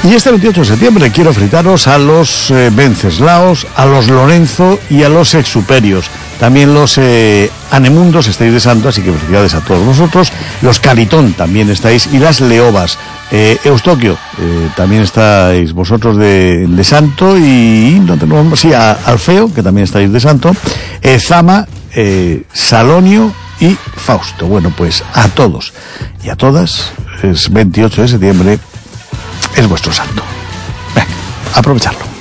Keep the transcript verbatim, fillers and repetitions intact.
Y este veintiocho de septiembre quiero felicitaros a los eh, Venceslaos, a los Lorenzo y a los Exuperios. También los eh, Anemundos estáis de santo, así que felicidades a todos vosotros. Los Caritón también estáis, y las Leobas. Eh, Eustoquio, eh, también estáis vosotros de, de santo, y no tenemos, sí, a Alfeo, que también estáis de santo. Eh, Zama, eh, Salonio y Fausto. Bueno, pues a todos y a todas, es veintiocho de septiembre, es vuestro santo. Venga, aprovecharlo.